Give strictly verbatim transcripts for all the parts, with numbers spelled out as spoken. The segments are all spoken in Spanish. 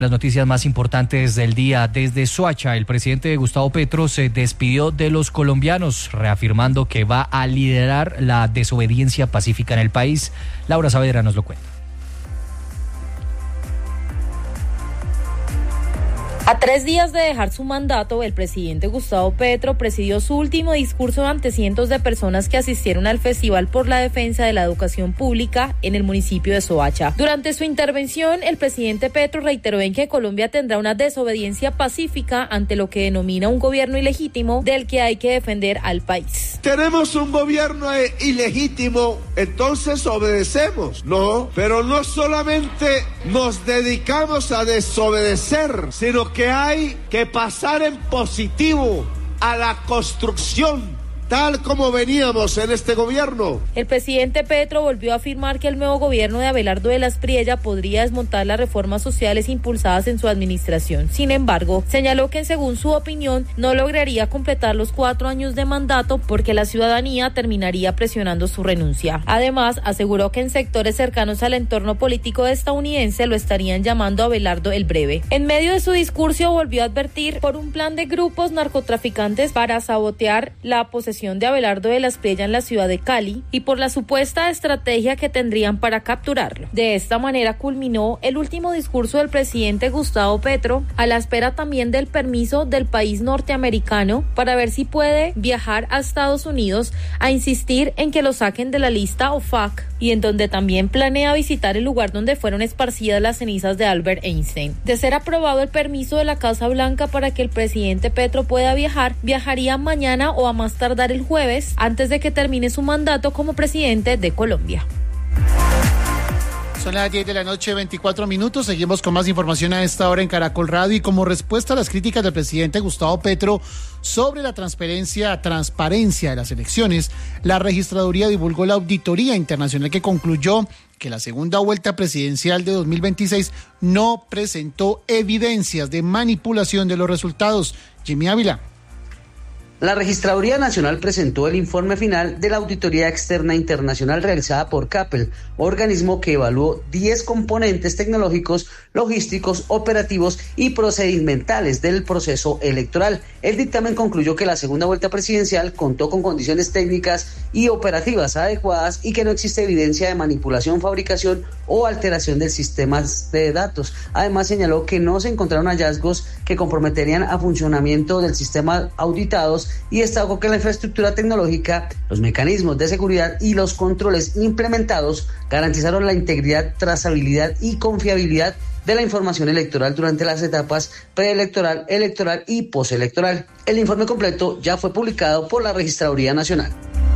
Las noticias más importantes del día desde Soacha, el presidente Gustavo Petro se despidió de los colombianos, reafirmando que va a liderar la desobediencia pacífica en el país. Laura Saavedra nos lo cuenta. A tres días de dejar su mandato, el presidente Gustavo Petro presidió su último discurso ante cientos de personas que asistieron al Festival por la Defensa de la Educación Pública en el municipio de Soacha. Durante su intervención, el presidente Petro reiteró en que Colombia tendrá una desobediencia pacífica ante lo que denomina un gobierno ilegítimo del que hay que defender al país. Tenemos un gobierno ilegítimo, entonces obedecemos. No, pero no solamente nos dedicamos a desobedecer, sino que hay que pasar en positivo a la construcción, tal como veníamos en este gobierno. El presidente Petro volvió a afirmar que el nuevo gobierno de Abelardo de la Espriella podría desmontar las reformas sociales impulsadas en su administración. Sin embargo, señaló que según su opinión no lograría completar los cuatro años de mandato porque la ciudadanía terminaría presionando su renuncia. Además, aseguró que en sectores cercanos al entorno político estadounidense lo estarían llamando Abelardo el Breve. En medio de su discurso volvió a advertir por un plan de grupos narcotraficantes para sabotear la posesión de Abelardo de la Espriella en la ciudad de Cali y por la supuesta estrategia que tendrían para capturarlo. De esta manera culminó el último discurso del presidente Gustavo Petro, a la espera también del permiso del país norteamericano para ver si puede viajar a Estados Unidos a insistir en que lo saquen de la lista O F A C, y en donde también planea visitar el lugar donde fueron esparcidas las cenizas de Albert Einstein. De ser aprobado el permiso de la Casa Blanca para que el presidente Petro pueda viajar, viajaría mañana o a más tardar el jueves, antes de que termine su mandato como presidente de Colombia. Son las diez de la noche, veinticuatro minutos. Seguimos con más información a esta hora en Caracol Radio. Y como respuesta a las críticas del presidente Gustavo Petro sobre la transparencia, transparencia de las elecciones, la registraduría divulgó la auditoría internacional que concluyó que la segunda vuelta presidencial de dos mil veintiséis no presentó evidencias de manipulación de los resultados. Jimmy Ávila. La Registraduría Nacional presentó el informe final de la auditoría externa internacional realizada por CAPEL, organismo que evaluó diez componentes tecnológicos, logísticos, operativos y procedimentales del proceso electoral. El dictamen concluyó que la segunda vuelta presidencial contó con condiciones técnicas y operativas adecuadas y que no existe evidencia de manipulación, fabricación o alteración del sistema de datos. Además, señaló que no se encontraron hallazgos que comprometerían a funcionamiento del sistema auditados y destacó que la infraestructura tecnológica, los mecanismos de seguridad y los controles implementados garantizaron la integridad, trazabilidad y confiabilidad de la información electoral durante las etapas preelectoral, electoral y postelectoral. El informe completo ya fue publicado por la Registraduría Nacional.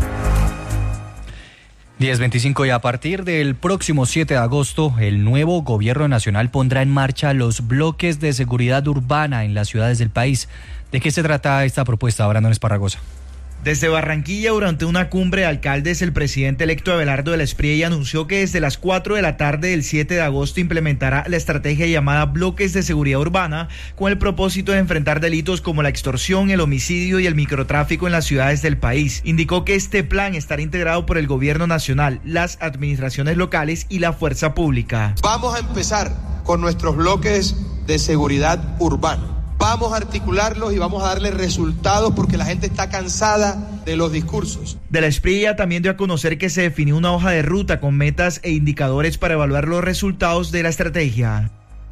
diez veinticinco y a partir del próximo siete de agosto, el nuevo gobierno nacional pondrá en marcha los bloques de seguridad urbana en las ciudades del país. ¿De qué se trata esta propuesta, Brandon Esparragosa? Desde Barranquilla, durante una cumbre de alcaldes, el presidente electo Abelardo de la Espriella anunció que desde las cuatro de la tarde del siete de agosto implementará la estrategia llamada Bloques de Seguridad Urbana, con el propósito de enfrentar delitos como la extorsión, el homicidio y el microtráfico en las ciudades del país. Indicó que este plan estará integrado por el gobierno nacional, las administraciones locales y la fuerza pública. Vamos a empezar con nuestros bloques de seguridad urbana. Vamos a articularlos y vamos a darle resultados porque la gente está cansada de los discursos. De la Espriella también dio a conocer que se definió una hoja de ruta con metas e indicadores para evaluar los resultados de la estrategia.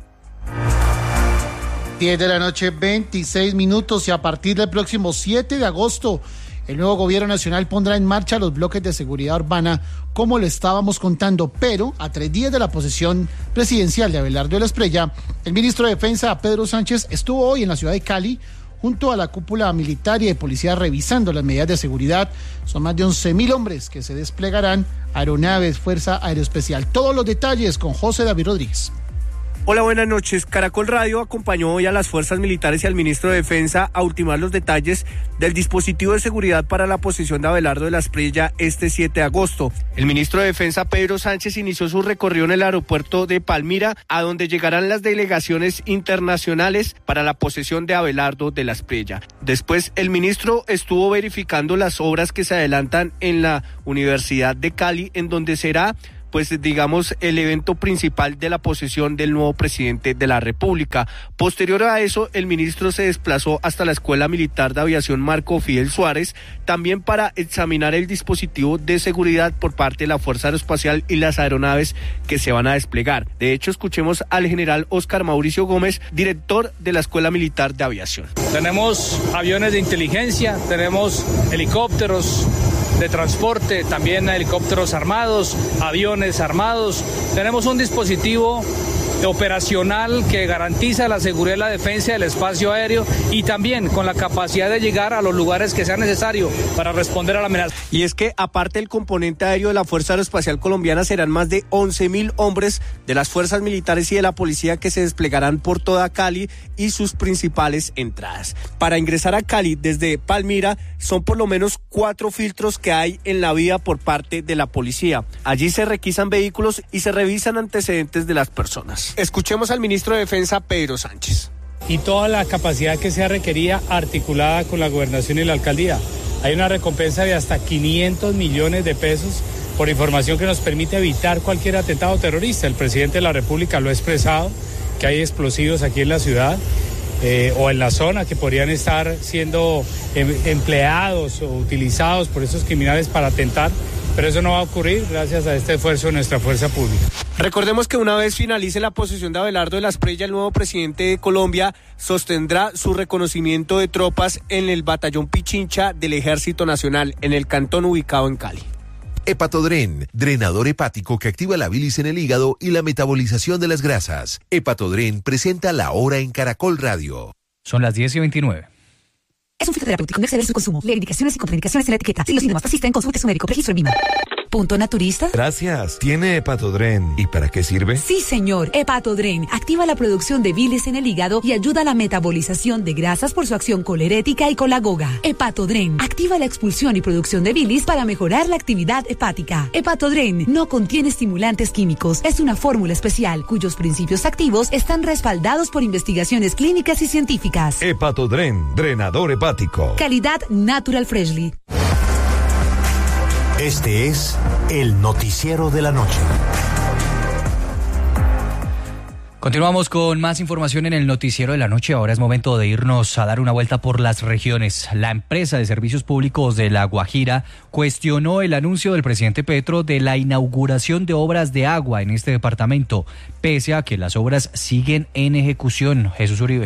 diez de la noche, veintiséis minutos, y a partir del próximo siete de agosto, el nuevo gobierno nacional pondrá en marcha los bloques de seguridad urbana, como lo estábamos contando, pero a tres días de la posesión presidencial de Abelardo de la Espriella, el ministro de Defensa, Pedro Sánchez, estuvo hoy en la ciudad de Cali junto a la cúpula militar y de policía revisando las medidas de seguridad. Son más de once mil hombres que se desplegarán, aeronaves, Fuerza Aeroespecial. Todos los detalles con José David Rodríguez. Hola, buenas noches. Caracol Radio acompañó hoy a las fuerzas militares y al ministro de Defensa a ultimar los detalles del dispositivo de seguridad para la posesión de Abelardo de la Espriella este siete de agosto. El ministro de Defensa, Pedro Sánchez, inició su recorrido en el aeropuerto de Palmira, a donde llegarán las delegaciones internacionales para la posesión de Abelardo de la Espriella. Después, el ministro estuvo verificando las obras que se adelantan en la Universidad de Cali, en donde será pues digamos el evento principal de la posesión del nuevo presidente de la República. Posterior a eso, el ministro se desplazó hasta la Escuela Militar de Aviación Marco Fidel Suárez, también para examinar el dispositivo de seguridad por parte de la Fuerza Aeroespacial y las aeronaves que se van a desplegar. De hecho, escuchemos al general Óscar Mauricio Gómez, director de la Escuela Militar de Aviación. Tenemos aviones de inteligencia, tenemos helicópteros de transporte, también helicópteros armados, aviones armados. Tenemos un dispositivo operacional que garantiza la seguridad y la defensa del espacio aéreo y también con la capacidad de llegar a los lugares que sea necesario para responder a la amenaza. Y es que aparte del componente aéreo de la Fuerza Aeroespacial Colombiana, serán más de once mil hombres de las fuerzas militares y de la policía que se desplegarán por toda Cali y sus principales entradas. Para ingresar a Cali desde Palmira son por lo menos cuatro filtros que hay en la vía por parte de la policía. Allí se requisan vehículos y se revisan antecedentes de las personas. Escuchemos al ministro de Defensa, Pedro Sánchez. Y toda la capacidad que sea requerida articulada con la gobernación y la alcaldía. Hay una recompensa de hasta quinientos millones de pesos por información que nos permite evitar cualquier atentado terrorista. El presidente de la República lo ha expresado, que hay explosivos aquí en la ciudad eh, o en la zona que podrían estar siendo em, empleados o utilizados por esos criminales para atentar. Pero eso no va a ocurrir gracias a este esfuerzo de nuestra fuerza pública. Recordemos que una vez finalice la posesión de Abelardo de la Espriella, el nuevo presidente de Colombia sostendrá su reconocimiento de tropas en el batallón Pichincha del Ejército Nacional, en el cantón ubicado en Cali. Hepatodren, drenador hepático que activa la bilis en el hígado y la metabolización de las grasas. Hepatodren presenta La Hora en Caracol Radio. Son las diez y veintinueve. Es un fitoterapéutico, no exceder su consumo. Lee indicaciones y contraindicaciones en la etiqueta. Si los síntomas persisten, consulte su médico. Registro en Vima. ¿Punto naturista? Gracias. ¿Tiene Hepatodren? ¿Y para qué sirve? Sí, señor. Hepatodren activa la producción de bilis en el hígado y ayuda a la metabolización de grasas por su acción colerética y colagoga. Hepatodren activa la expulsión y producción de bilis para mejorar la actividad hepática. Hepatodren no contiene estimulantes químicos. Es una fórmula especial cuyos principios activos están respaldados por investigaciones clínicas y científicas. Hepatodren, drenador hepático. Calidad Natural Freshly. Este es el noticiero de la noche. Continuamos con más información en el noticiero de la noche. Ahora es momento de irnos a dar una vuelta por las regiones. La empresa de servicios públicos de La Guajira cuestionó el anuncio del presidente Petro de la inauguración de obras de agua en este departamento, pese a que las obras siguen en ejecución. Jesús Uribe.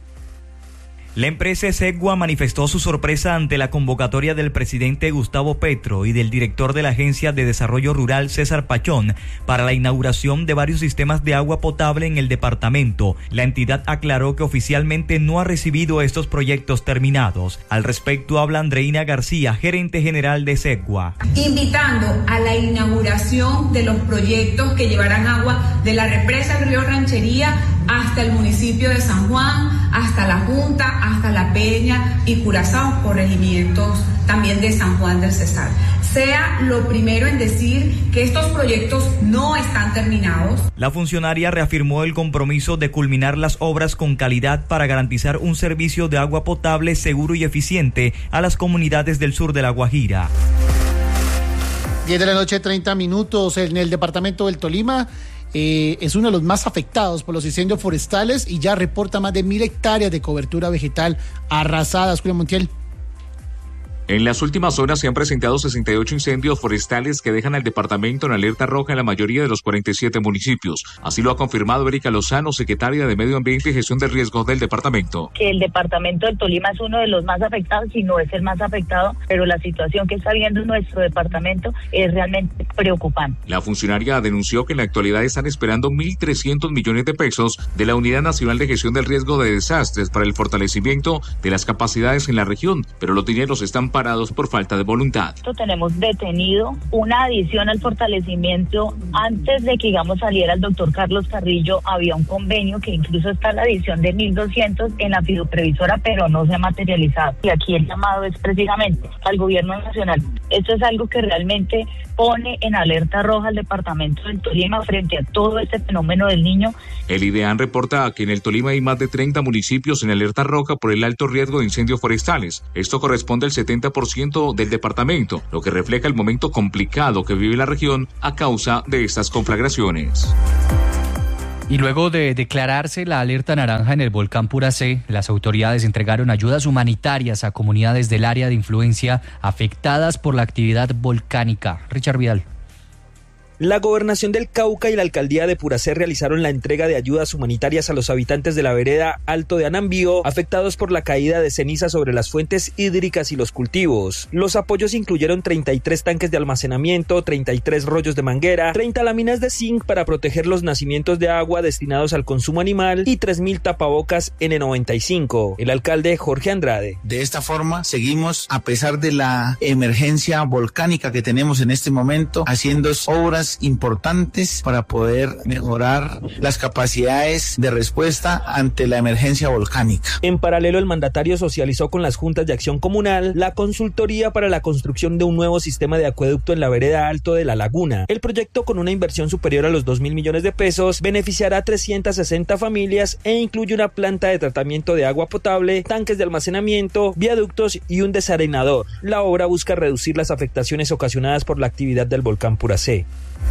La empresa Segua manifestó su sorpresa ante la convocatoria del presidente Gustavo Petro y del director de la Agencia de Desarrollo Rural César Pachón para la inauguración de varios sistemas de agua potable en el departamento. La entidad aclaró que oficialmente no ha recibido estos proyectos terminados. Al respecto habla Andreina García, gerente general de Segua. Invitando a la inauguración de los proyectos que llevarán agua de la represa del río Ranchería hasta el municipio de San Juan, hasta la Junta, hasta La Peña y Curazao, corregimientos también de San Juan del Cesar. Sea lo primero en decir que estos proyectos no están terminados. La funcionaria reafirmó el compromiso de culminar las obras con calidad para garantizar un servicio de agua potable seguro y eficiente a las comunidades del sur de La Guajira. diez de la noche, treinta minutos, en el departamento del Tolima. Eh, es uno de los más afectados por los incendios forestales y ya reporta más de mil hectáreas de cobertura vegetal arrasadas. Julio Montiel. En las últimas horas se han presentado sesenta y ocho incendios forestales que dejan al departamento en alerta roja en la mayoría de los cuarenta y siete municipios. Así lo ha confirmado Erika Lozano, secretaria de Medio Ambiente y Gestión de Riesgos del departamento. Que el departamento del Tolima es uno de los más afectados, si no es el más afectado, pero la situación que está viendo nuestro departamento es realmente preocupante. La funcionaria denunció que en la actualidad están esperando mil trescientos millones de pesos de la Unidad Nacional de Gestión del Riesgo de Desastres para el fortalecimiento de las capacidades en la región, pero los dineros están parados por falta de voluntad. Tenemos detenido una adición al fortalecimiento. Antes de que digamos saliera el doctor Carlos Carrillo, había un convenio que incluso está la adición de mil doscientos en la fiduprevisora, pero no se ha materializado. Y aquí el llamado es precisamente al gobierno nacional. Esto es algo que realmente pone en alerta roja al departamento del Tolima frente a todo este fenómeno del Niño. El IDEAN reporta que en el Tolima hay más de treinta municipios en alerta roja por el alto riesgo de incendios forestales. Esto corresponde al setenta cincuenta por ciento del departamento, lo que refleja el momento complicado que vive la región a causa de estas conflagraciones. Y luego de declararse la alerta naranja en el volcán Puracé, las autoridades entregaron ayudas humanitarias a comunidades del área de influencia afectadas por la actividad volcánica. Richard Vidal. La Gobernación del Cauca y la Alcaldía de Puracé realizaron la entrega de ayudas humanitarias a los habitantes de la vereda Alto de Anambío, afectados por la caída de ceniza sobre las fuentes hídricas y los cultivos. Los apoyos incluyeron treinta y tres tanques de almacenamiento, treinta y tres rollos de manguera, treinta láminas de zinc para proteger los nacimientos de agua destinados al consumo animal y tres mil tapabocas ene noventa y cinco. El alcalde Jorge Andrade. De esta forma, seguimos, a pesar de la emergencia volcánica que tenemos en este momento, haciendo obras importantes para poder mejorar las capacidades de respuesta ante la emergencia volcánica. En paralelo, el mandatario socializó con las juntas de acción comunal la consultoría para la construcción de un nuevo sistema de acueducto en la vereda Alto de la Laguna. El proyecto, con una inversión superior a los dos mil millones de pesos, beneficiará a trescientas sesenta familias e incluye una planta de tratamiento de agua potable, tanques de almacenamiento, viaductos y un desarenador. La obra busca reducir las afectaciones ocasionadas por la actividad del volcán Puracé.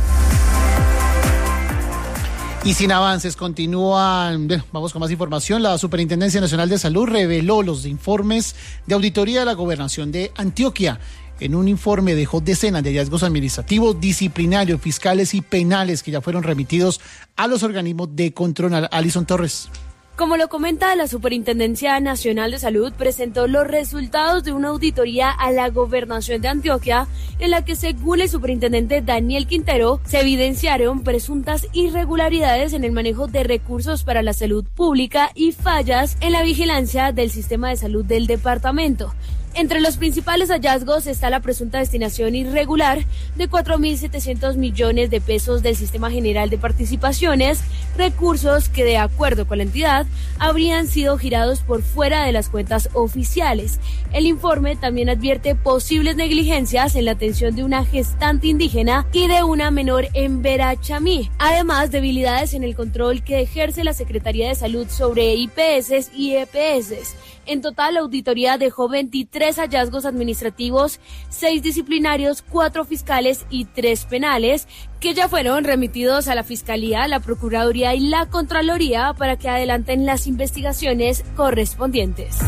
Y sin avances, continúan, vamos con más información. La Superintendencia Nacional de Salud reveló los informes de auditoría de la Gobernación de Antioquia. En un informe dejó decenas de hallazgos administrativos, disciplinarios, fiscales y penales que ya fueron remitidos a los organismos de control. Alison Torres. Como lo comenta la Superintendencia Nacional de Salud, presentó los resultados de una auditoría a la Gobernación de Antioquia, en la que, según el superintendente Daniel Quintero, se evidenciaron presuntas irregularidades en el manejo de recursos para la salud pública y fallas en la vigilancia del sistema de salud del departamento. Entre los principales hallazgos está la presunta destinación irregular de cuatro mil setecientos millones de pesos del Sistema General de Participaciones, recursos que, de acuerdo con la entidad, habrían sido girados por fuera de las cuentas oficiales. El informe también advierte posibles negligencias en la atención de una gestante indígena y de una menor en Verachamí, además debilidades en el control que ejerce la Secretaría de Salud sobre I P S y E P S. En total, la auditoría dejó veintitrés hallazgos administrativos, seis disciplinarios, cuatro fiscales y tres penales, que ya fueron remitidos a la Fiscalía, la Procuraduría y la Contraloría para que adelanten las investigaciones correspondientes.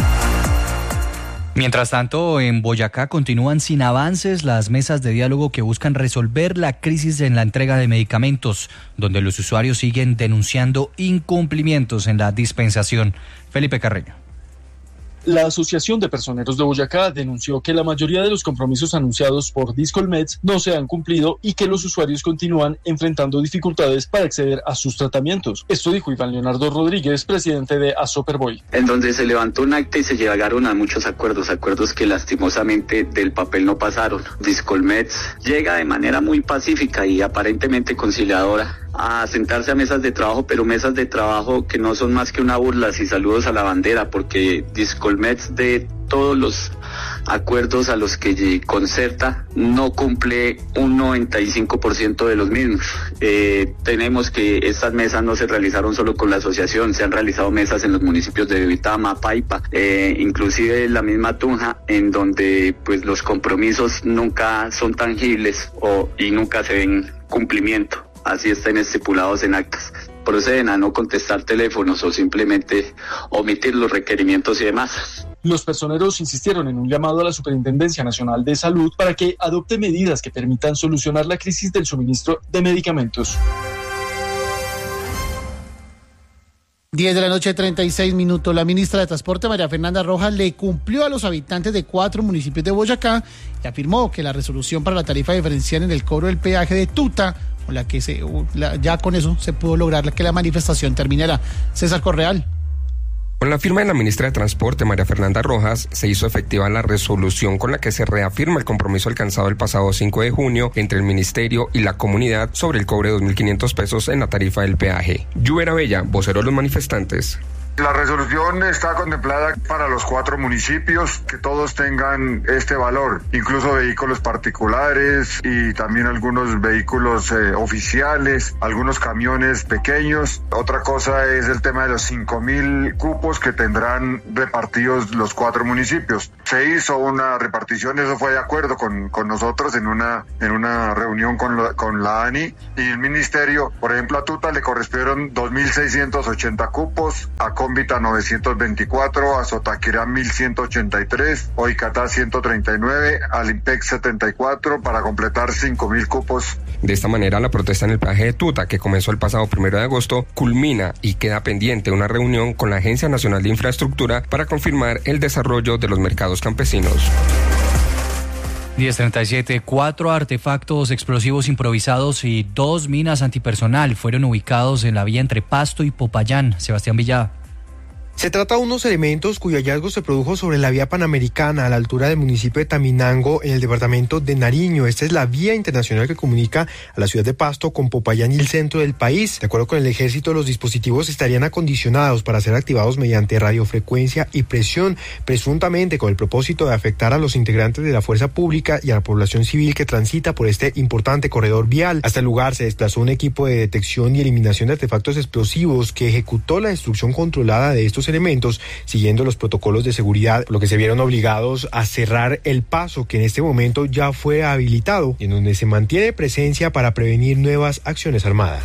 Mientras tanto, en Boyacá continúan sin avances las mesas de diálogo que buscan resolver la crisis en la entrega de medicamentos, donde los usuarios siguen denunciando incumplimientos en la dispensación. Felipe Carreño. La Asociación de Personeros de Boyacá denunció que la mayoría de los compromisos anunciados por Discolmeds no se han cumplido y que los usuarios continúan enfrentando dificultades para acceder a sus tratamientos. Esto dijo Iván Leonardo Rodríguez, presidente de Asoperboy. En donde se levantó un acta y se llegaron a muchos acuerdos, acuerdos que lastimosamente del papel no pasaron. Discolmeds llega de manera muy pacífica y aparentemente conciliadora a sentarse a mesas de trabajo, pero mesas de trabajo que no son más que una burla y saludos a la bandera, porque Discolmeds, de todos los acuerdos a los que concerta, no cumple un noventa y cinco por ciento de los mismos. Eh, tenemos que estas mesas no se realizaron solo con la asociación, se han realizado mesas en los municipios de Vitama, Paipa, eh, inclusive la misma Tunja, en donde pues los compromisos nunca son tangibles o, y nunca se ven cumplimiento. Así están estipulados en actas. Proceden a no contestar teléfonos o simplemente omitir los requerimientos y demás. Los personeros insistieron en un llamado a la Superintendencia Nacional de Salud para que adopte medidas que permitan solucionar la crisis del suministro de medicamentos. diez de la noche, treinta y seis minutos. La ministra de Transporte, María Fernanda Rojas, le cumplió a los habitantes de cuatro municipios de Boyacá y afirmó que la resolución para la tarifa diferencial en el cobro del peaje de Tuta, con la que se, la, ya con eso se pudo lograr que la manifestación terminara. César Correal. Con la firma de la ministra de Transporte, María Fernanda Rojas, se hizo efectiva la resolución con la que se reafirma el compromiso alcanzado el pasado cinco de junio entre el ministerio y la comunidad sobre el cobre de dos mil quinientos pesos en la tarifa del peaje. Lluvera Bella, vocero de los manifestantes. La resolución está contemplada para los cuatro municipios, que todos tengan este valor, incluso vehículos particulares y también algunos vehículos eh, oficiales, algunos camiones pequeños. Otra cosa es el tema de los cinco mil cupos que tendrán repartidos los cuatro municipios. Se hizo una repartición, eso fue de acuerdo con, con nosotros en una, en una reunión con, lo, con la A N I y el ministerio. Por ejemplo, a Tuta le correspondieron dos mil seiscientos ochenta cupos, a Cómbita novecientos veinticuatro, a Sotaquirá mil ciento ochenta y tres, Oicatá ciento treinta y nueve, al IMPEC setenta y cuatro para completar cinco mil cupos. De esta manera, la protesta en el peaje de Tuta, que comenzó el pasado primero de agosto, culmina y queda pendiente una reunión con la Agencia Nacional de Infraestructura para confirmar el desarrollo de los mercados campesinos. diez treinta y siete, cuatro artefactos explosivos improvisados y dos minas antipersonal fueron ubicados en la vía entre Pasto y Popayán. Sebastián Villada. Se trata de unos elementos cuyo hallazgo se produjo sobre la vía panamericana a la altura del municipio de Taminango en el departamento de Nariño. Esta es la vía internacional que comunica a la ciudad de Pasto con Popayán y el centro del país. De acuerdo con el ejército, los dispositivos estarían acondicionados para ser activados mediante radiofrecuencia y presión, presuntamente con el propósito de afectar a los integrantes de la fuerza pública y a la población civil que transita por este importante corredor vial. Hasta el lugar se desplazó un equipo de detección y eliminación de artefactos explosivos que ejecutó la destrucción controlada de estos elementos siguiendo los protocolos de seguridad, lo que se vieron obligados a cerrar el paso que en este momento ya fue habilitado, en donde se mantiene presencia para prevenir nuevas acciones armadas.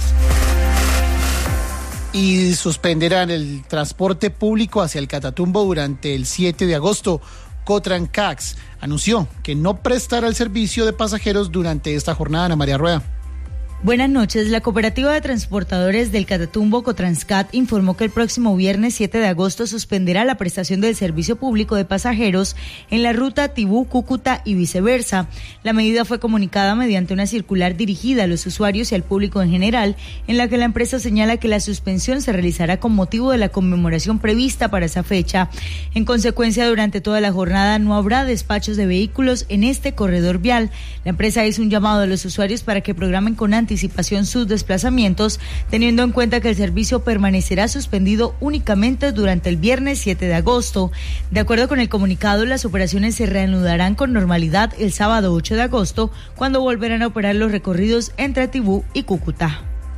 Y suspenderán el transporte público hacia el Catatumbo durante el siete de agosto. Cotrancax anunció que no prestará el servicio de pasajeros durante esta jornada. Ana María Rueda. Buenas noches. La cooperativa de transportadores del Catatumbo, Cotranscat, informó que el próximo viernes siete de agosto suspenderá la prestación del servicio público de pasajeros en la ruta Tibú-Cúcuta y viceversa. La medida fue comunicada mediante una circular dirigida a los usuarios y al público en general, en la que la empresa señala que la suspensión se realizará con motivo de la conmemoración prevista para esa fecha. En consecuencia, durante toda la jornada no habrá despachos de vehículos en este corredor vial. La empresa hizo un llamado a los usuarios para que programen con anticipación anticipación sus desplazamientos, teniendo en cuenta que el servicio permanecerá suspendido únicamente durante el viernes siete de agosto. De acuerdo con el comunicado, las operaciones se reanudarán con normalidad el sábado ocho de agosto, cuando volverán a operar los recorridos entre Tibú y Cúcuta.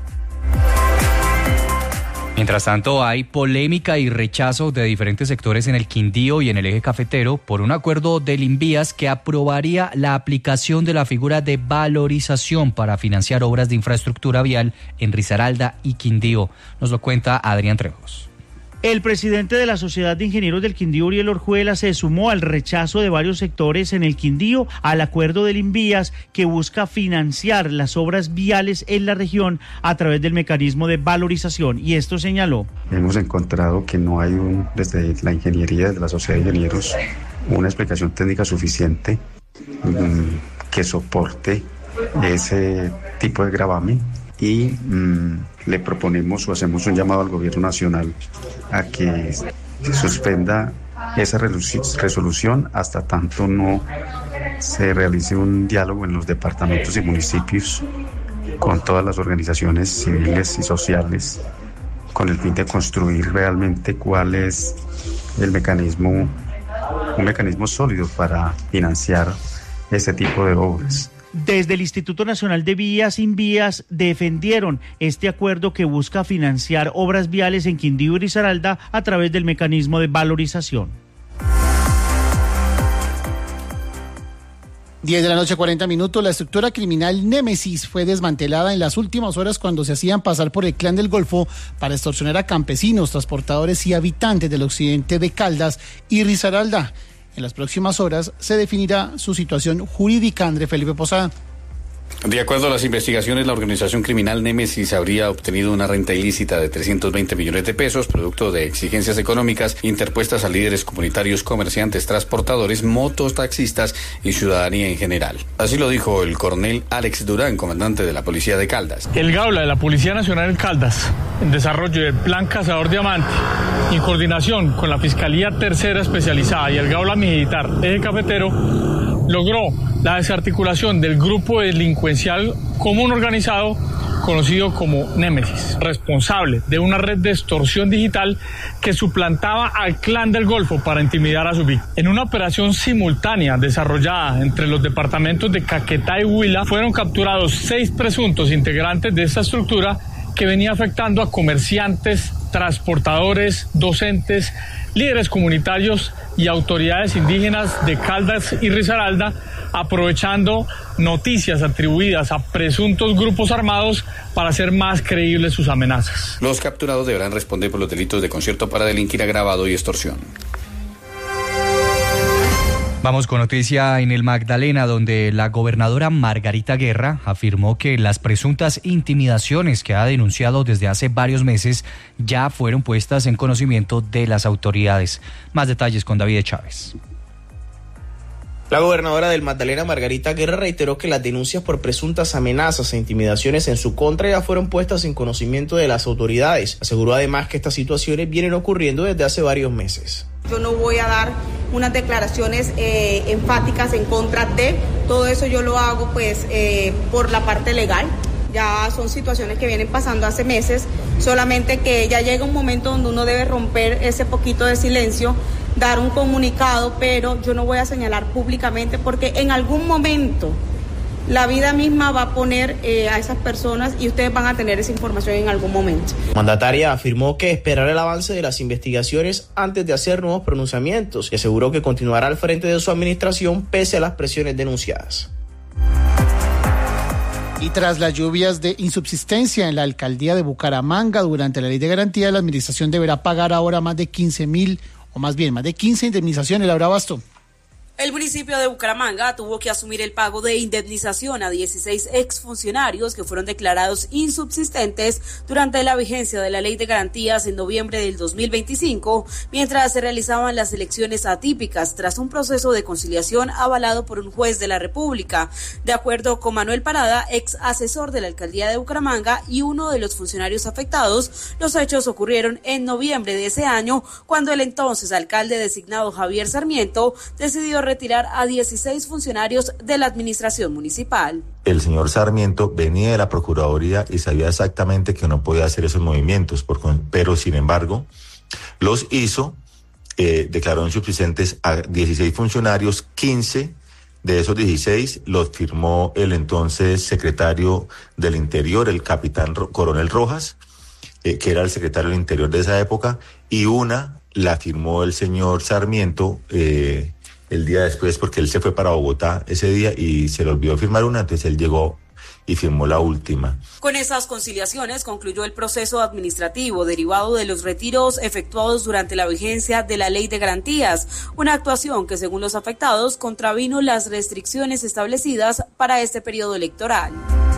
Mientras tanto, hay polémica y rechazo de diferentes sectores en el Quindío y en el eje cafetero por un acuerdo del Invías que aprobaría la aplicación de la figura de valorización para financiar obras de infraestructura vial en Risaralda y Quindío. Nos lo cuenta Adrián Trejos. El presidente de la Sociedad de Ingenieros del Quindío, Uriel Orjuela, se sumó al rechazo de varios sectores en el Quindío al acuerdo del Invías que busca financiar las obras viales en la región a través del mecanismo de valorización, y esto señaló. Hemos encontrado que no hay un, desde la ingeniería, desde la Sociedad de Ingenieros, una explicación técnica suficiente um, que soporte ese tipo de gravamen. Y mmm, le proponemos o hacemos un llamado al gobierno nacional a que suspenda esa resolución hasta tanto no se realice un diálogo en los departamentos y municipios con todas las organizaciones civiles y sociales con el fin de construir realmente cuál es el mecanismo, un mecanismo sólido para financiar ese tipo de obras. Desde el Instituto Nacional de Vías, Invías, defendieron este acuerdo que busca financiar obras viales en Quindío y Risaralda a través del mecanismo de valorización. diez de la noche, cuarenta minutos. La estructura criminal Némesis fue desmantelada en las últimas horas cuando se hacían pasar por el Clan del Golfo para extorsionar a campesinos, transportadores y habitantes del occidente de Caldas y Risaralda. En las próximas horas se definirá su situación jurídica. André Felipe Posada. De acuerdo a las investigaciones, la organización criminal Némesis habría obtenido una renta ilícita de trescientos veinte millones de pesos, producto de exigencias económicas interpuestas a líderes comunitarios, comerciantes, transportadores, motos, taxistas y ciudadanía en general. Así lo dijo el coronel Alex Durán, comandante de la Policía de Caldas. El Gaula de la Policía Nacional en Caldas, en desarrollo del Plan Cazador Diamante, en coordinación con la Fiscalía Tercera Especializada y el Gaula Militar Eje Cafetero, logró la desarticulación del grupo delincuencial común organizado conocido como Némesis, responsable de una red de extorsión digital que suplantaba al Clan del Golfo para intimidar a su víctima. En una operación simultánea desarrollada entre los departamentos de Caquetá y Huila, fueron capturados seis presuntos integrantes de esta estructura que venía afectando a comerciantes, transportadores, docentes, líderes comunitarios y autoridades indígenas de Caldas y Risaralda, aprovechando noticias atribuidas a presuntos grupos armados para hacer más creíbles sus amenazas. Los capturados deberán responder por los delitos de concierto para delinquir agravado y extorsión. Vamos con noticia en el Magdalena, donde la gobernadora Margarita Guerra afirmó que las presuntas intimidaciones que ha denunciado desde hace varios meses ya fueron puestas en conocimiento de las autoridades. Más detalles con David Chávez. La gobernadora del Magdalena, Margarita Guerra, reiteró que las denuncias por presuntas amenazas e intimidaciones en su contra ya fueron puestas en conocimiento de las autoridades. Aseguró además que estas situaciones vienen ocurriendo desde hace varios meses. Yo no voy a dar unas declaraciones eh, enfáticas en contra de todo eso. Yo lo hago pues eh, por la parte legal. Ya son situaciones que vienen pasando hace meses, solamente que ya llega un momento donde uno debe romper ese poquito de silencio, dar un comunicado, pero yo no voy a señalar públicamente porque en algún momento la vida misma va a poner eh, a esas personas y ustedes van a tener esa información en algún momento. Mandataria afirmó que esperará el avance de las investigaciones antes de hacer nuevos pronunciamientos y aseguró que continuará al frente de su administración pese a las presiones denunciadas. Y tras las lluvias de insubsistencia en la alcaldía de Bucaramanga durante la ley de garantía, la administración deberá pagar ahora más de quince mil, o más bien más de quince indemnizaciones. Laura Basto. El municipio de Bucaramanga tuvo que asumir el pago de indemnización a dieciséis exfuncionarios que fueron declarados insubsistentes durante la vigencia de la Ley de Garantías en noviembre del dos mil veinticinco, mientras se realizaban las elecciones atípicas tras un proceso de conciliación avalado por un juez de la República. De acuerdo con Manuel Parada, ex asesor de la alcaldía de Bucaramanga y uno de los funcionarios afectados, los hechos ocurrieron en noviembre de ese año, cuando el entonces alcalde designado Javier Sarmiento decidió retirar a dieciséis funcionarios de la administración municipal. El señor Sarmiento venía de la Procuraduría y sabía exactamente que no podía hacer esos movimientos, por, pero sin embargo los hizo, eh, declaró insubsistentes a dieciséis funcionarios, quince de esos dieciséis los firmó el entonces secretario del Interior, el capitán Coronel Rojas, eh, que era el secretario del Interior de esa época, y una la firmó el señor Sarmiento, eh, el día después, porque él se fue para Bogotá ese día y se le olvidó firmar una, entonces él llegó y firmó la última. Con esas conciliaciones concluyó el proceso administrativo derivado de los retiros efectuados durante la vigencia de la Ley de Garantías, una actuación que, según los afectados, contravino las restricciones establecidas para este periodo electoral.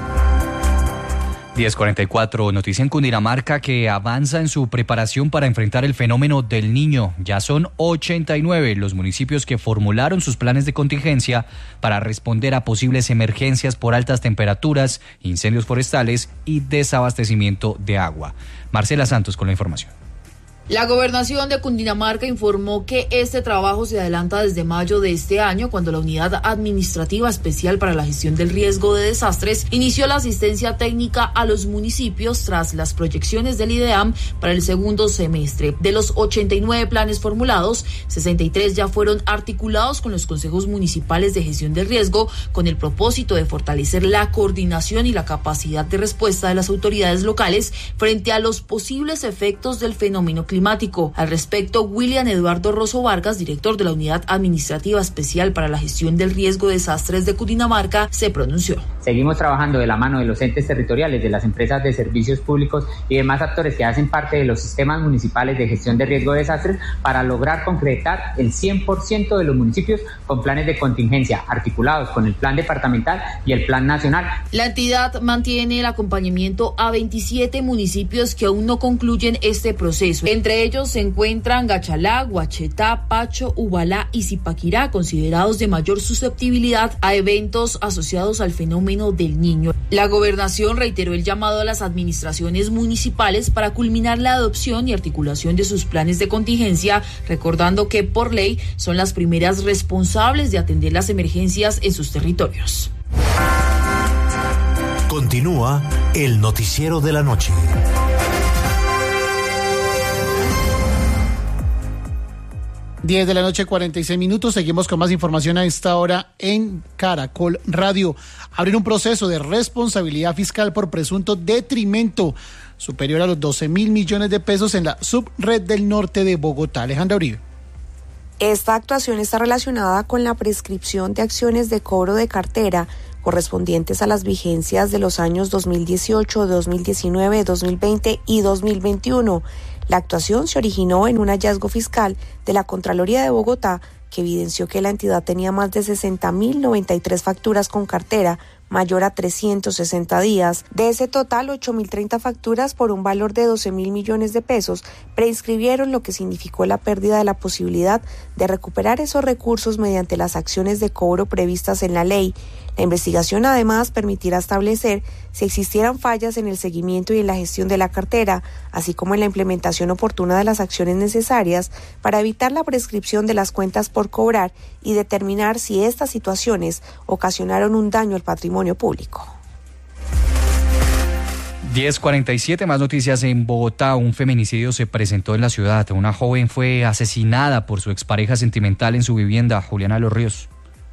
diez cuarenta y cuatro, noticia en Cundinamarca que avanza en su preparación para enfrentar el fenómeno del Niño. Ya son ochenta y nueve los municipios que formularon sus planes de contingencia para responder a posibles emergencias por altas temperaturas, incendios forestales y desabastecimiento de agua. Marcela Santos con la información. La gobernación de Cundinamarca informó que este trabajo se adelanta desde mayo de este año, cuando la Unidad Administrativa Especial para la Gestión del Riesgo de Desastres inició la asistencia técnica a los municipios tras las proyecciones del IDEAM para el segundo semestre. De los ochenta y nueve planes formulados, sesenta y tres ya fueron articulados con los consejos municipales de gestión del riesgo, con el propósito de fortalecer la coordinación y la capacidad de respuesta de las autoridades locales frente a los posibles efectos del fenómeno climático. climático. Al respecto, William Eduardo Rosso Vargas, director de la Unidad Administrativa Especial para la Gestión del Riesgo de Desastres de Cundinamarca, se pronunció. Seguimos trabajando de la mano de los entes territoriales, de las empresas de servicios públicos y demás actores que hacen parte de los sistemas municipales de gestión de riesgo de desastres para lograr concretar el cien por ciento de los municipios con planes de contingencia articulados con el plan departamental y el plan nacional. La entidad mantiene el acompañamiento a veintisiete municipios que aún no concluyen este proceso. Entre ellos se encuentran Gachalá, Guachetá, Pacho, Ubalá y Zipaquirá, considerados de mayor susceptibilidad a eventos asociados al fenómeno del Niño. La gobernación reiteró el llamado a las administraciones municipales para culminar la adopción y articulación de sus planes de contingencia, recordando que por ley son las primeras responsables de atender las emergencias en sus territorios. Continúa el noticiero de la noche. diez de la noche, cuarenta y seis minutos. Seguimos con más información a esta hora en Caracol Radio. Abrir un proceso de responsabilidad fiscal por presunto detrimento superior a los doce mil millones de pesos en la subred del norte de Bogotá. Alejandra Uribe. Esta actuación está relacionada con la prescripción de acciones de cobro de cartera correspondientes a las vigencias de los años dos mil dieciocho, dos mil diecinueve, dos mil veinte y dos mil veintiuno. La actuación se originó en un hallazgo fiscal de la Contraloría de Bogotá que evidenció que la entidad tenía más de sesenta mil noventa y tres facturas con cartera mayor a trescientos sesenta días. De ese total, ocho mil treinta facturas por un valor de doce mil millones de pesos preinscribieron, lo que significó la pérdida de la posibilidad de recuperar esos recursos mediante las acciones de cobro previstas en la ley. La investigación además permitirá establecer si existieran fallas en el seguimiento y en la gestión de la cartera, así como en la implementación oportuna de las acciones necesarias para evitar la prescripción de las cuentas por cobrar y determinar si estas situaciones ocasionaron un daño al patrimonio público. diez cuarenta y siete, más noticias en Bogotá. Un feminicidio se presentó en la ciudad. Una joven fue asesinada por su expareja sentimental en su vivienda. Juliana Los Ríos.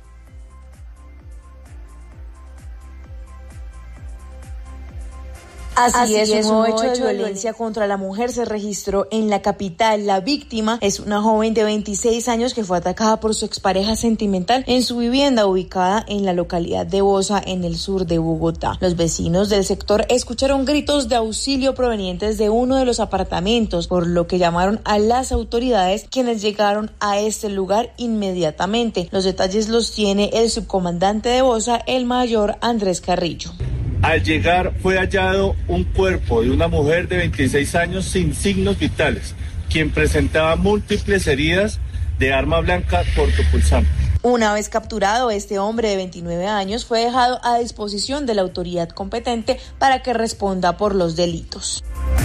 Así, Así es, es, un nuevo hecho de violencia contra la mujer se registró en la capital. La víctima es una joven de veintiséis años que fue atacada por su expareja sentimental en su vivienda ubicada en la localidad de Bosa, en el sur de Bogotá. Los vecinos del sector escucharon gritos de auxilio provenientes de uno de los apartamentos, por lo que llamaron a las autoridades, quienes llegaron a este lugar inmediatamente. Los detalles los tiene el subcomandante de Bosa, el mayor Andrés Carrillo. Al llegar fue hallado un cuerpo de una mujer de veintiséis años sin signos vitales, quien presentaba múltiples heridas de arma blanca cortopulsante. Una vez capturado, este hombre de veintinueve años fue dejado a disposición de la autoridad competente para que responda por los delitos.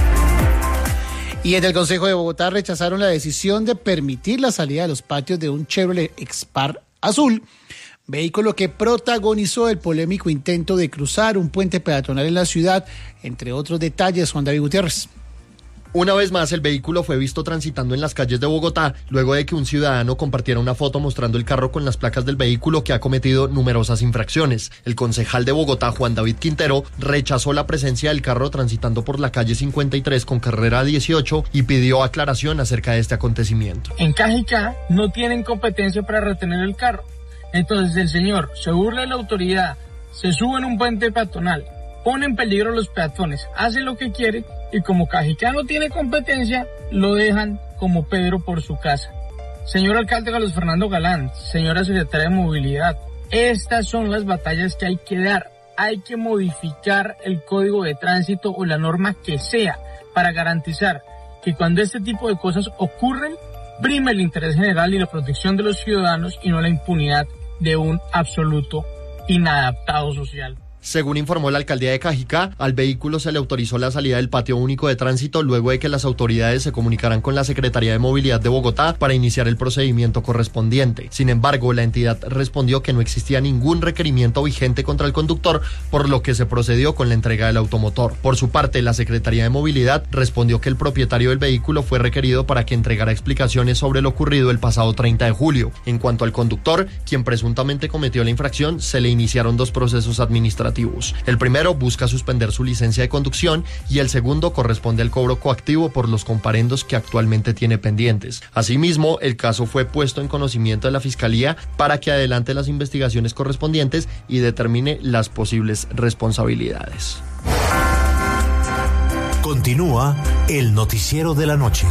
Y en el Consejo de Bogotá rechazaron la decisión de permitir la salida de los patios de un Chevrolet Expar azul, vehículo que protagonizó el polémico intento de cruzar un puente peatonal en la ciudad, entre otros detalles. Juan David Gutiérrez. Una vez más, el vehículo fue visto transitando en las calles de Bogotá, luego de que un ciudadano compartiera una foto mostrando el carro con las placas del vehículo que ha cometido numerosas infracciones. El concejal de Bogotá, Juan David Quintero, rechazó la presencia del carro transitando por la calle cincuenta y tres con carrera dieciocho y pidió aclaración acerca de este acontecimiento. En Cajicá no tienen competencia para retener el carro. Entonces el señor se burla de la autoridad, se sube en un puente peatonal, pone en peligro a los peatones, hace lo que quiere y como Cajicá no tiene competencia, lo dejan como Pedro por su casa. Señor alcalde Carlos Fernando Galán, señora secretaria de Movilidad, estas son las batallas que hay que dar. Hay que modificar el código de tránsito o la norma que sea para garantizar que cuando este tipo de cosas ocurren, prima el interés general y la protección de los ciudadanos y no la impunidad de un absoluto inadaptado social. Según informó la alcaldía de Cajicá, al vehículo se le autorizó la salida del patio único de tránsito luego de que las autoridades se comunicaran con la Secretaría de Movilidad de Bogotá para iniciar el procedimiento correspondiente. Sin embargo, la entidad respondió que no existía ningún requerimiento vigente contra el conductor, por lo que se procedió con la entrega del automotor. Por su parte, la Secretaría de Movilidad respondió que el propietario del vehículo fue requerido para que entregara explicaciones sobre lo ocurrido el pasado treinta de julio. En cuanto al conductor, quien presuntamente cometió la infracción, se le iniciaron dos procesos administrativos. El primero busca suspender su licencia de conducción y el segundo corresponde al cobro coactivo por los comparendos que actualmente tiene pendientes. Asimismo, el caso fue puesto en conocimiento de la Fiscalía para que adelante las investigaciones correspondientes y determine las posibles responsabilidades. Continúa el noticiero de la noche.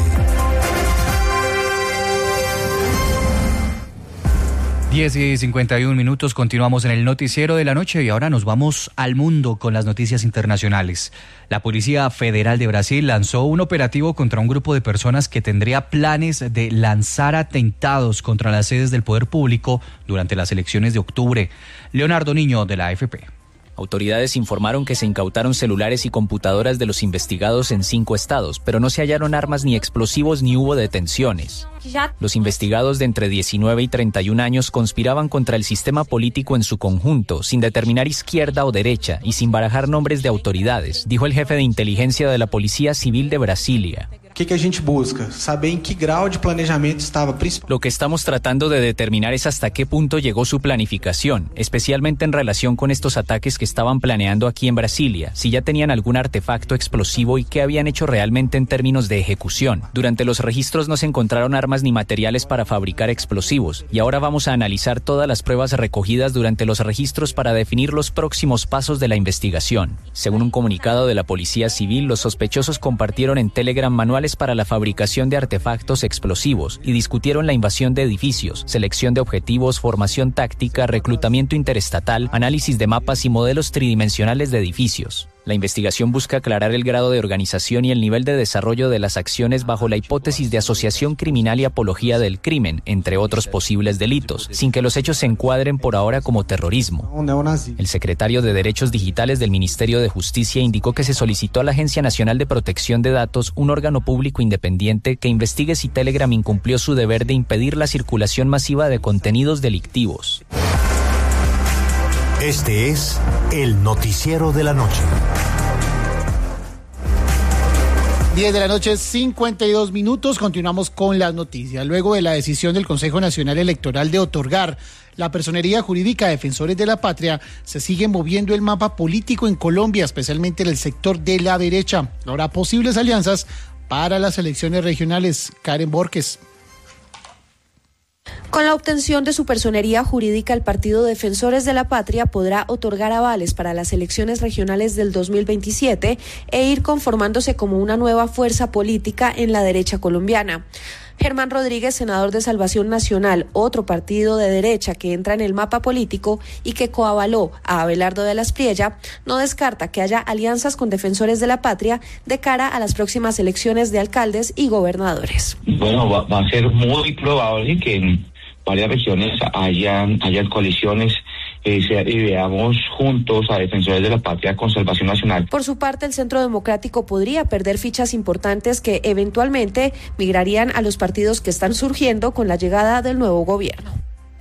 diez y cincuenta y un minutos, continuamos en el noticiero de la noche y ahora nos vamos al mundo con las noticias internacionales. La Policía Federal de Brasil lanzó un operativo contra un grupo de personas que tendría planes de lanzar atentados contra las sedes del poder público durante las elecciones de octubre. Leonardo Niño, de la A F P. Autoridades informaron que se incautaron celulares y computadoras de los investigados en cinco estados, pero no se hallaron armas ni explosivos ni hubo detenciones. Los investigados de entre diecinueve y treinta y un años conspiraban contra el sistema político en su conjunto, sin determinar izquierda o derecha y sin barajar nombres de autoridades, dijo el jefe de inteligencia de la Policía Civil de Brasilia. O que, que a gente busca? Saber en qué grado de planejamiento estaba. Lo que estamos tratando de determinar es hasta qué punto llegó su planificación, especialmente en relación con estos ataques que estaban planeando aquí en Brasilia, si ya tenían algún artefacto explosivo y qué habían hecho realmente en términos de ejecución. Durante los registros no se encontraron armas ni materiales para fabricar explosivos, y ahora vamos a analizar todas las pruebas recogidas durante los registros para definir los próximos pasos de la investigación. Según un comunicado de la Policía Civil, los sospechosos compartieron en Telegram manuales para la fabricación de artefactos explosivos y discutieron la invasión de edificios, selección de objetivos, formación táctica, reclutamiento interestatal, análisis de mapas y modelos tridimensionales de edificios. La investigación busca aclarar el grado de organización y el nivel de desarrollo de las acciones bajo la hipótesis de asociación criminal y apología del crimen, entre otros posibles delitos, sin que los hechos se encuadren por ahora como terrorismo. El secretario de Derechos Digitales del Ministerio de Justicia indicó que se solicitó a la Agencia Nacional de Protección de Datos, un órgano público independiente, que investigue si Telegram incumplió su deber de impedir la circulación masiva de contenidos delictivos. Este es el noticiero de la noche. diez de la noche, cincuenta y dos minutos. Continuamos con las noticias. Luego de la decisión del Consejo Nacional Electoral de otorgar la personería jurídica a defensores de la patria, se sigue moviendo el mapa político en Colombia, especialmente en el sector de la derecha. Habrá posibles alianzas para las elecciones regionales. Karen Borges. Con la obtención de su personería jurídica, el Partido Defensores de la Patria podrá otorgar avales para las elecciones regionales del dos mil veintisiete e ir conformándose como una nueva fuerza política en la derecha colombiana. Germán Rodríguez, senador de Salvación Nacional, otro partido de derecha que entra en el mapa político y que coavaló a Abelardo de la Espriella, no descarta que haya alianzas con Defensores de la Patria de cara a las próximas elecciones de alcaldes y gobernadores. Bueno, va, va a ser muy probable que en varias regiones hayan, hayan coaliciones eh, se, y veamos juntos a Defensores de la Patria con Salvación Nacional. Por su parte, el Centro Democrático podría perder fichas importantes que eventualmente migrarían a los partidos que están surgiendo con la llegada del nuevo gobierno.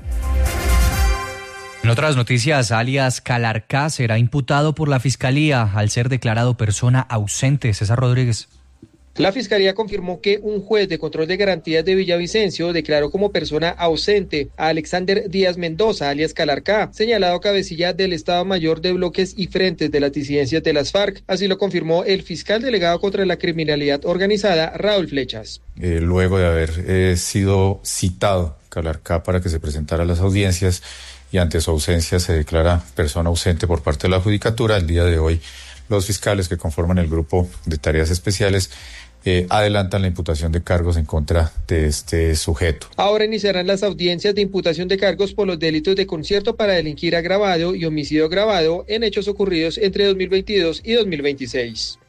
En otras noticias, alias Calarcá será imputado por la Fiscalía al ser declarado persona ausente. César Rodríguez. La Fiscalía confirmó que un juez de control de garantías de Villavicencio declaró como persona ausente a Alexander Díaz Mendoza, alias Calarcá, señalado cabecilla del Estado Mayor de Bloques y Frentes de las Disidencias de las FARC. Así lo confirmó el fiscal delegado contra la criminalidad organizada, Raúl Flechas. Eh, luego de haber eh, sido citado Calarcá para que se presentara a las audiencias y ante su ausencia se declara persona ausente por parte de la Judicatura, el día de hoy los fiscales que conforman el grupo de tareas especiales Eh, adelantan la imputación de cargos en contra de este sujeto. Ahora iniciarán las audiencias de imputación de cargos por los delitos de concierto para delinquir agravado y homicidio agravado en hechos ocurridos entre dos mil veintidós y dos mil veintiséis.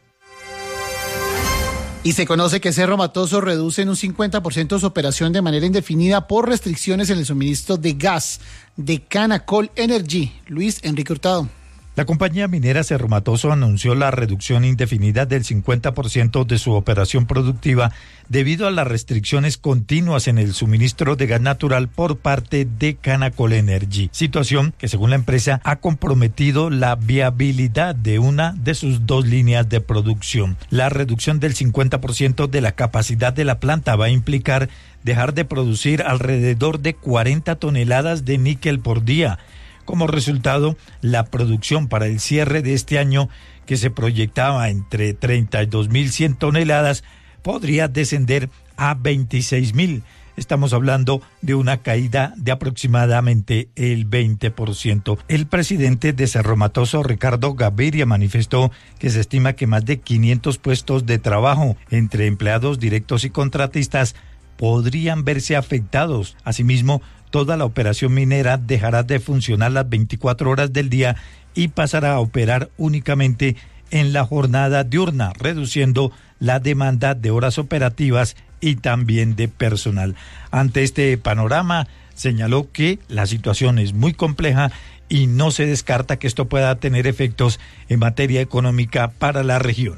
Y se conoce que Cerro Matoso reduce en un cincuenta por ciento su operación de manera indefinida por restricciones en el suministro de gas de Canacol Energy. Luis Enrique Hurtado. La compañía minera Cerro Matoso anunció la reducción indefinida del cincuenta por ciento de su operación productiva debido a las restricciones continuas en el suministro de gas natural por parte de Canacol Energy, situación que según la empresa ha comprometido la viabilidad de una de sus dos líneas de producción. La reducción del cincuenta por ciento de la capacidad de la planta va a implicar dejar de producir alrededor de cuarenta toneladas de níquel por día. Como resultado, la producción para el cierre de este año, que se proyectaba entre treinta y dos mil cien toneladas, podría descender a veintiséis mil. Estamos hablando de una caída de aproximadamente el veinte por ciento. El presidente de Cerro Matoso, Ricardo Gaviria, manifestó que se estima que más de quinientos puestos de trabajo entre empleados directos y contratistas podrían verse afectados. Asimismo, toda la operación minera dejará de funcionar las veinticuatro horas del día y pasará a operar únicamente en la jornada diurna, reduciendo la demanda de horas operativas y también de personal. Ante este panorama, señaló que la situación es muy compleja y no se descarta que esto pueda tener efectos en materia económica para la región.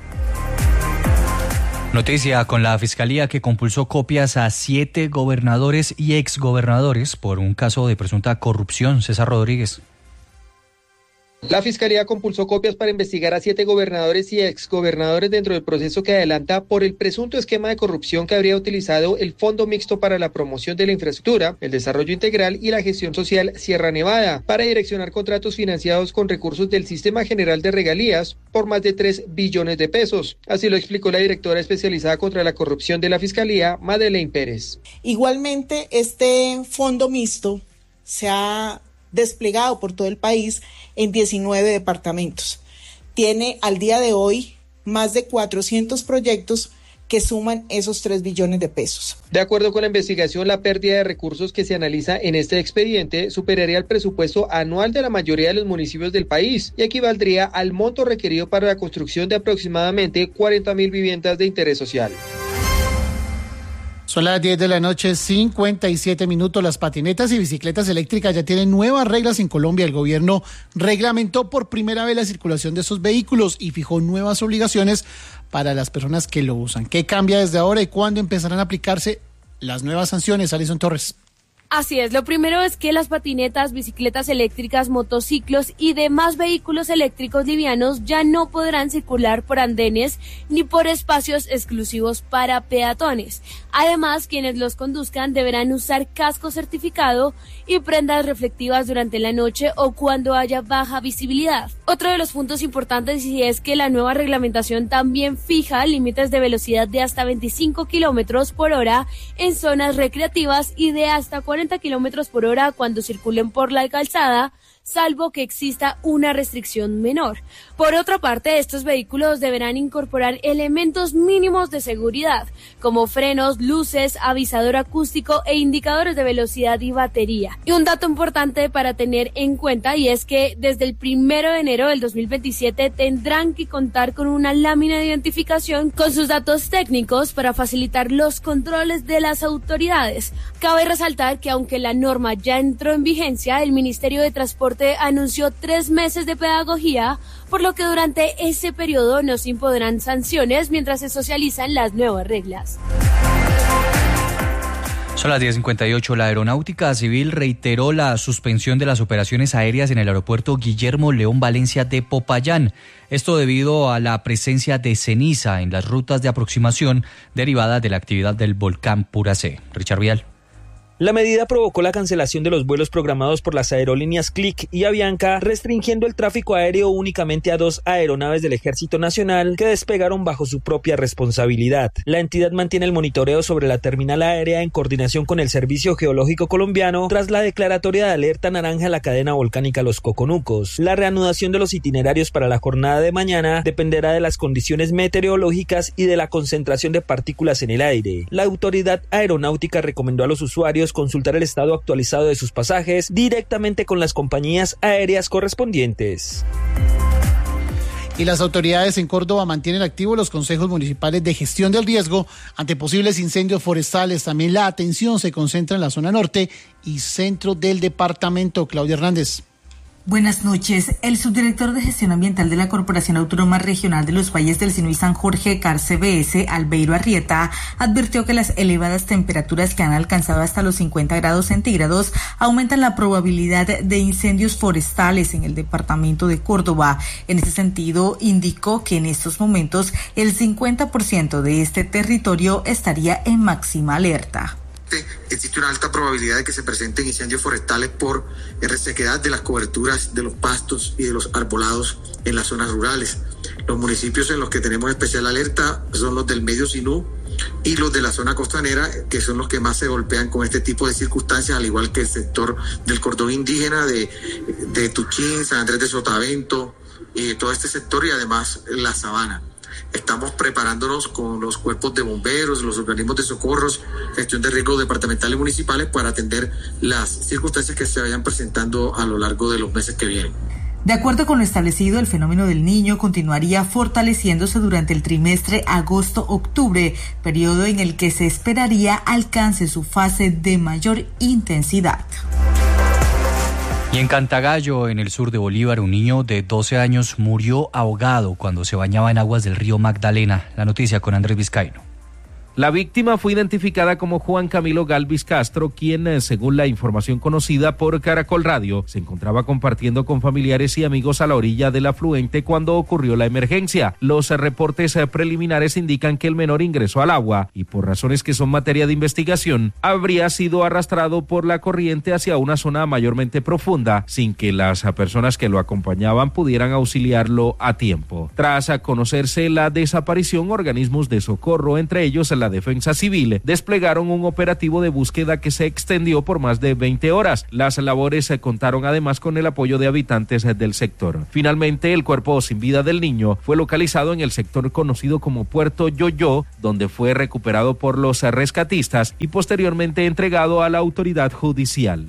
Noticia con la Fiscalía que compulsó copias a siete gobernadores y exgobernadores por un caso de presunta corrupción. César Rodríguez. La Fiscalía compulsó copias para investigar a siete gobernadores y exgobernadores dentro del proceso que adelanta por el presunto esquema de corrupción que habría utilizado el Fondo Mixto para la Promoción de la Infraestructura, el Desarrollo Integral y la Gestión Social Sierra Nevada para direccionar contratos financiados con recursos del Sistema General de Regalías por más de tres billones de pesos. Así lo explicó la directora especializada contra la corrupción de la Fiscalía, Madeleine Pérez. Igualmente, este Fondo Mixto se ha desplegado por todo el país en diecinueve departamentos. Tiene al día de hoy más de cuatrocientos proyectos que suman esos tres billones de pesos. De acuerdo con la investigación, la pérdida de recursos que se analiza en este expediente superaría el presupuesto anual de la mayoría de los municipios del país y equivaldría al monto requerido para la construcción de aproximadamente cuarenta mil viviendas de interés social. Son las diez de la noche, cincuenta y siete minutos. Las patinetas y bicicletas eléctricas ya tienen nuevas reglas en Colombia. El gobierno reglamentó por primera vez la circulación de esos vehículos y fijó nuevas obligaciones para las personas que lo usan. ¿Qué cambia desde ahora y cuándo empezarán a aplicarse las nuevas sanciones? Alison Torres. Así es, lo primero es que las patinetas, bicicletas eléctricas, motociclos y demás vehículos eléctricos livianos ya no podrán circular por andenes ni por espacios exclusivos para peatones. Además, quienes los conduzcan deberán usar casco certificado y prendas reflectivas durante la noche o cuando haya baja visibilidad. Otro de los puntos importantes y es que la nueva reglamentación también fija límites de velocidad de hasta veinticinco kilómetros por hora en zonas recreativas y de hasta cuarenta kilómetros por hora cuando circulen por la calzada, salvo que exista una restricción menor. Por otra parte, estos vehículos deberán incorporar elementos mínimos de seguridad, como frenos, luces, avisador acústico e indicadores de velocidad y batería. Y un dato importante para tener en cuenta y es que desde el primero de enero del dos mil veintisiete tendrán que contar con una lámina de identificación con sus datos técnicos para facilitar los controles de las autoridades. Cabe resaltar que aunque la norma ya entró en vigencia, el Ministerio de Transporte anunció tres meses de pedagogía, por lo que durante ese periodo no se impondrán sanciones mientras se socializan las nuevas reglas. Son las diez cincuenta y ocho. La Aeronáutica Civil reiteró la suspensión de las operaciones aéreas en el aeropuerto Guillermo León Valencia de Popayán. Esto debido a la presencia de ceniza en las rutas de aproximación derivada de la actividad del volcán Puracé. Richard Vial. La medida provocó la cancelación de los vuelos programados por las aerolíneas Clic y Avianca, restringiendo el tráfico aéreo únicamente a dos aeronaves del Ejército Nacional que despegaron bajo su propia responsabilidad. La entidad mantiene el monitoreo sobre la terminal aérea en coordinación con el Servicio Geológico Colombiano tras la declaratoria de alerta naranja a la cadena volcánica Los Coconucos. La reanudación de los itinerarios para la jornada de mañana dependerá de las condiciones meteorológicas y de la concentración de partículas en el aire. La autoridad aeronáutica recomendó a los usuarios consultar el estado actualizado de sus pasajes directamente con las compañías aéreas correspondientes. Y las autoridades en Córdoba mantienen activos los consejos municipales de gestión del riesgo ante posibles incendios forestales. También la atención se concentra en la zona norte y centro del departamento. Claudia Hernández. Buenas noches. El subdirector de Gestión Ambiental de la Corporación Autónoma Regional de los Valles del Sinu y San Jorge, C A R C B S, Albeiro Arrieta, advirtió que las elevadas temperaturas que han alcanzado hasta los cincuenta grados centígrados aumentan la probabilidad de incendios forestales en el departamento de Córdoba. En ese sentido, indicó que en estos momentos el cincuenta por ciento de este territorio estaría en máxima alerta. Existe una alta probabilidad de que se presenten incendios forestales por resequedad de las coberturas de los pastos y de los arbolados en las zonas rurales. Los municipios en los que tenemos especial alerta son los del Medio Sinú y los de la zona costanera, que son los que más se golpean con este tipo de circunstancias, al igual que el sector del cordón indígena de, de Tuchín, San Andrés de Sotavento y todo este sector, y además la sabana. Estamos preparándonos con los cuerpos de bomberos, los organismos de socorros, gestión de riesgos departamentales y municipales para atender las circunstancias que se vayan presentando a lo largo de los meses que vienen. De acuerdo con lo establecido, el fenómeno del Niño continuaría fortaleciéndose durante el trimestre agosto-octubre, periodo en el que se esperaría alcance su fase de mayor intensidad. Y en Cantagallo, en el sur de Bolívar, un niño de doce años murió ahogado cuando se bañaba en aguas del río Magdalena. La noticia con Andrés Vizcaíno. La víctima fue identificada como Juan Camilo Galvis Castro, quien, según la información conocida por Caracol Radio, se encontraba compartiendo con familiares y amigos a la orilla del afluente cuando ocurrió la emergencia. Los reportes preliminares indican que el menor ingresó al agua y, por razones que son materia de investigación, habría sido arrastrado por la corriente hacia una zona mayormente profunda, sin que las personas que lo acompañaban pudieran auxiliarlo a tiempo. Tras conocerse la desaparición, organismos de socorro, entre ellos la Defensa Civil, desplegaron un operativo de búsqueda que se extendió por más de veinte horas. Las labores se contaron además con el apoyo de habitantes del sector. Finalmente, el cuerpo sin vida del niño fue localizado en el sector conocido como Puerto Yoyo, donde fue recuperado por los rescatistas y posteriormente entregado a la autoridad judicial.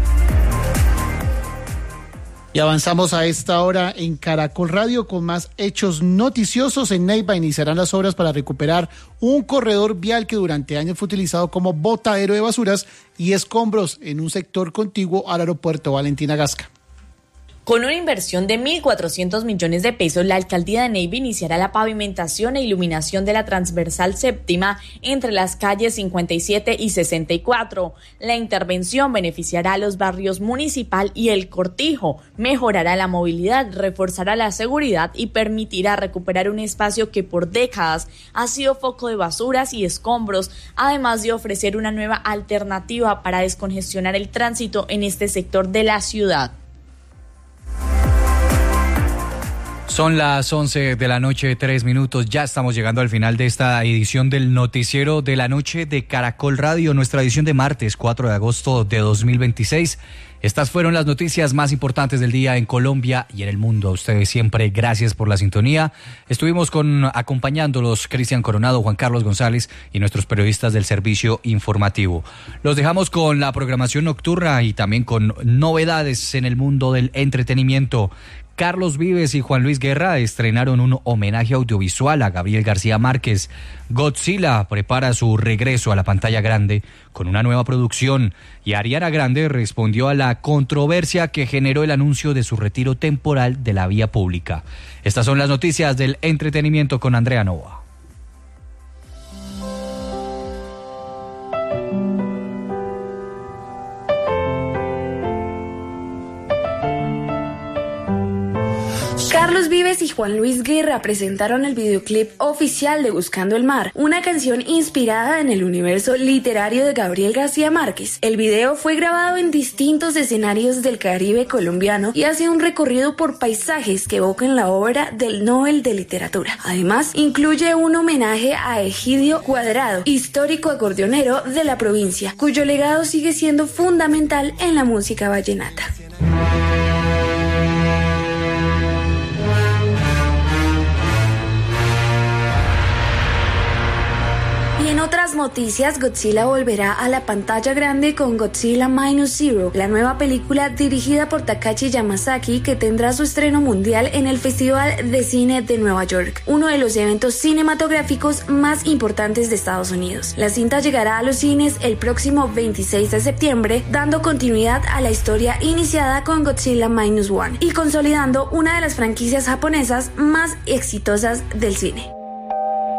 Y avanzamos a esta hora en Caracol Radio con más hechos noticiosos. En Neiva iniciarán las obras para recuperar un corredor vial que durante años fue utilizado como botadero de basuras y escombros en un sector contiguo al aeropuerto Valentina Gasca. Con una inversión de mil cuatrocientos millones de pesos, la alcaldía de Neiva iniciará la pavimentación e iluminación de la transversal séptima entre las calles cincuenta y siete y sesenta y cuatro. La intervención beneficiará a los barrios Municipal y El Cortijo, mejorará la movilidad, reforzará la seguridad y permitirá recuperar un espacio que por décadas ha sido foco de basuras y escombros, además de ofrecer una nueva alternativa para descongestionar el tránsito en este sector de la ciudad. Son las once de la noche, tres minutos. Ya estamos llegando al final de esta edición del Noticiero de la Noche de Caracol Radio, nuestra edición de martes cuatro de agosto de dos mil veintiséis. Estas fueron las noticias más importantes del día en Colombia y en el mundo. A ustedes siempre gracias por la sintonía. Estuvimos con acompañándolos Cristian Coronado, Juan Carlos González y nuestros periodistas del servicio informativo. Los dejamos con la programación nocturna y también con novedades en el mundo del entretenimiento. Carlos Vives y Juan Luis Guerra estrenaron un homenaje audiovisual a Gabriel García Márquez. Godzilla prepara su regreso a la pantalla grande con una nueva producción y Ariana Grande respondió a la controversia que generó el anuncio de su retiro temporal de la vía pública. Estas son las noticias del entretenimiento con Andrea Nova. Carlos Vives y Juan Luis Guerra presentaron el videoclip oficial de Buscando el Mar, una canción inspirada en el universo literario de Gabriel García Márquez. El video fue grabado en distintos escenarios del Caribe colombiano y hace un recorrido por paisajes que evocan la obra del Nobel de Literatura. Además, incluye un homenaje a Egidio Cuadrado, histórico acordeonero de la provincia, cuyo legado sigue siendo fundamental en la música vallenata. Y en otras noticias, Godzilla volverá a la pantalla grande con Godzilla Minus Zero, la nueva película dirigida por Takashi Yamazaki que tendrá su estreno mundial en el Festival de Cine de Nueva York, uno de los eventos cinematográficos más importantes de Estados Unidos. La cinta llegará a los cines el próximo veintiséis de septiembre, dando continuidad a la historia iniciada con Godzilla Minus One y consolidando una de las franquicias japonesas más exitosas del cine.